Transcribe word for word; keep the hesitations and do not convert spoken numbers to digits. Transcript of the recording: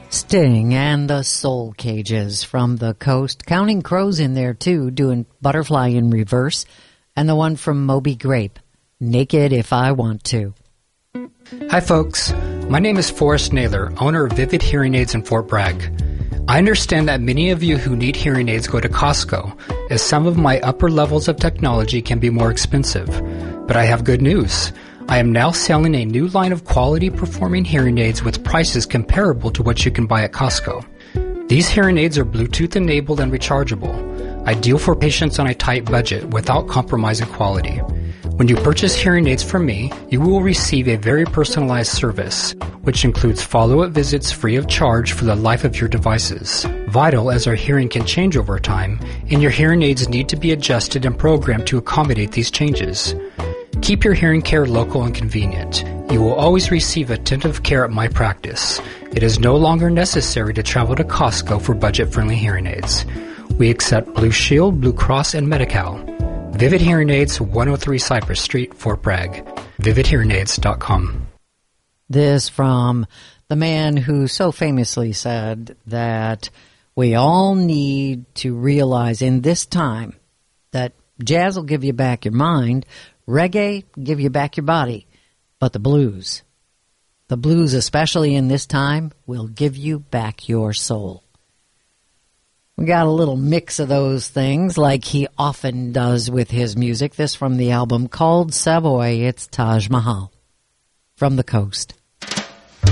Sting and the Soul Cages from the Coast. Counting Crows in there, too, doing Butterfly in Reverse. And the one from Moby Grape, Naked If I Want To. Hi, folks. My name is Forrest Naylor, owner of Vivid Hearing Aids in Fort Bragg. I understand that many of you who need hearing aids go to Costco, as some of my upper levels of technology can be more expensive. But I have good news. I am now selling a new line of quality performing hearing aids with prices comparable to what you can buy at Costco. These hearing aids are Bluetooth enabled and rechargeable, ideal for patients on a tight budget without compromising quality. When you purchase hearing aids from me, you will receive a very personalized service, which includes follow-up visits free of charge for the life of your devices. Vital, as our hearing can change over time, and your hearing aids need to be adjusted and programmed to accommodate these changes. Keep your hearing care local and convenient. You will always receive attentive care at my practice. It is no longer necessary to travel to Costco for budget-friendly hearing aids. We accept Blue Shield, Blue Cross, and Medi-Cal. Vivid Hearing Aids, one oh three Cypress Street, Fort Bragg. vivid hearing aids dot com. This from the man who so famously said that we all need to realize in this time that jazz will give you back your mind, reggae give you back your body, but the blues, the blues especially in this time, will give you back your soul. We got a little mix of those things like he often does with his music. This from the album called Savoy, it's Taj Mahal from the Coast.